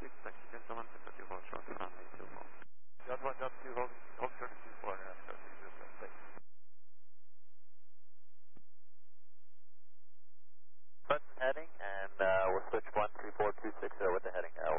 taxi, Delta 132, hold short, runway 24. Delta 132, hold short to 24, and after thanks. Button heading, and we'll switch 13426 with the heading.